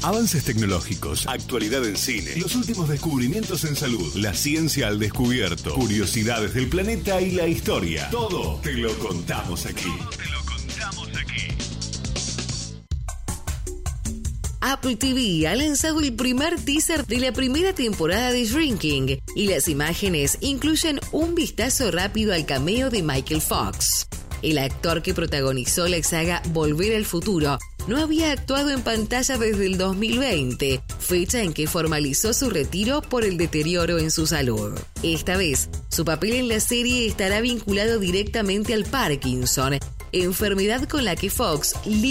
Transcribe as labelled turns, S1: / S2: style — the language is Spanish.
S1: Avances tecnológicos, actualidad en cine, los últimos descubrimientos en salud, la ciencia al descubierto, curiosidades del planeta y la historia. Todo te lo contamos aquí.
S2: Apple TV ha lanzado el primer teaser de la primera temporada de Shrinking y las imágenes incluyen un vistazo rápido al cameo de Michael Fox. El actor que protagonizó la saga Volver al Futuro no había actuado en pantalla desde el 2020, fecha en que formalizó su retiro por el deterioro en su salud. Esta vez, su papel en la serie estará vinculado directamente al Parkinson, enfermedad con la que Fox